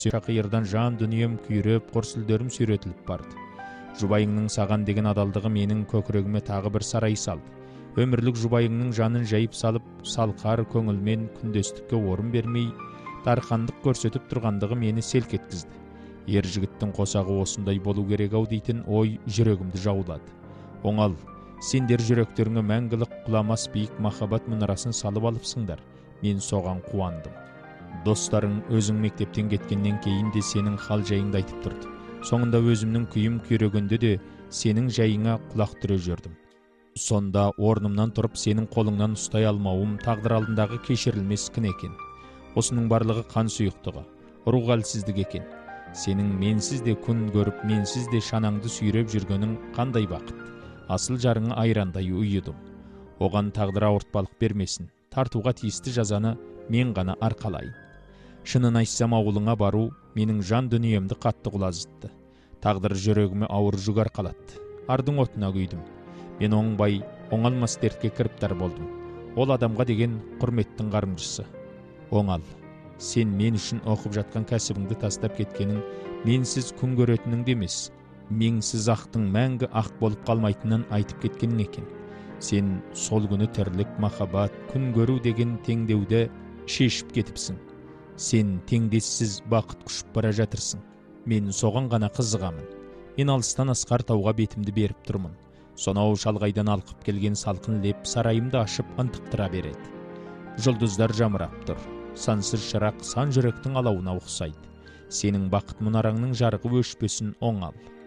Шақиырдан жан дүнием күйреп, құрсылдерім сүйретіліп барды. Жұбайыңның саған деген адалдығы менің көкірегіме тағы бір сарай салды. Өмірлік жұбайыңның жанын жайып салып, салқар көңілмен күндестікке орын бермей, дарқандық көрсетіп тұрғандығы мені селк еткізді. Ер жігіттің қосағы осындай болу керек-ау дейтін ой жүрегімді жаулады. Оңал, сендер жүректеріңе мәңгілік құламас биік махаббат мұнарасын салып алыпсыңдар. Мен соған қуандым. Достарың өзің мектептен кеткеннен кейін де сенің хал жайыңды айтып тұрды. Соңында өзімнің күйім күйрегенде де сенің жайыңа құлақ түре жүрдім. Сонда орнымнан тұрып сенің қолыңнан ұстай алмауым тағдыр алдындағы кешірілмес кін екен. Осының барлығы қан сұйықтығы, рух әлсіздік екен. Сенің менсіз де күн көріп, менсіз де шанаңды сүйреп жүргенің қандай бақыт. Асыл жарыңа айрандай ұйыдым. Оған тағдыр ауыртпалық бермесін. Тартуға тиісті жазаны мен ғана арқалайын. Шынын айтсам, ауылыңа бару менің жан дүниемді қатты құлазытты. Тағдыр жүрегіме ауыр жүк арқалатты. Ардың отына күйдім. Мен оңбай, оңалмас дертке кіріптар болдым. Ол адамға деген құрметтің қарымшысы. Оңал, сен мен үшін оқып жатқан кәсібіңді тастап кеткенің менсіз күн көретінің емес, меңсіз ақтың мәңгі ақ болып қалмайтынын айтып кеткенің екен. Сен сол күні тірлік, махаббат, күн көру деген теңдеуді шешіп кетіпсің. Сен теңдессіз бақыт құшып бара жатырсың. Мен соған ғана қызығамын. Мен алыстан асқар тауға бетімді беріп тұрмын. Сонау шалғайдан алқып келген салқын леп сарайымды ашып ынтықтыра береді. Жұлдыздар жамырап тұр. Сансыз шырақ сан жүректің алауына ұқсайды. Сенің бақыт мұнараңның жарығы өшпесін, оңал.